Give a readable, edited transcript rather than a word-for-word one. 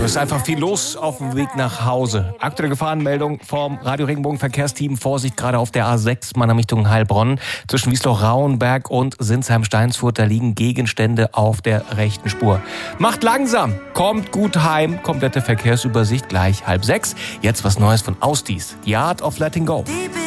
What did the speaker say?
Es ist einfach viel los auf dem Weg nach Hause. Aktuelle Gefahrenmeldung vom Radio Regenbogen Verkehrsteam. Vorsicht gerade auf der A6, Mannheim Richtung Heilbronn. Zwischen Wiesloch-Rauenberg und Sinsheim-Steinsfurt, da liegen Gegenstände auf der rechten Spur. Macht langsam, kommt gut heim. Komplette Verkehrsübersicht gleich 5:30. Jetzt was Neues von Austis. The Art of Letting Go.